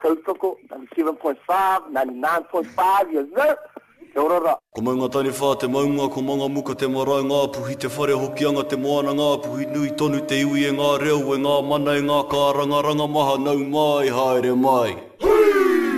tautoko, 97.5, 99.5, yes sir. Te orora. Ko mai ngā tani whā te maunga, ko manga muka te marae ngā puhi, te whare hokianga te moana ngā puhi, nui tonu te iwi e ngā reo, e ngā mana e ngā kārangaranga maha nau mai, haere mai.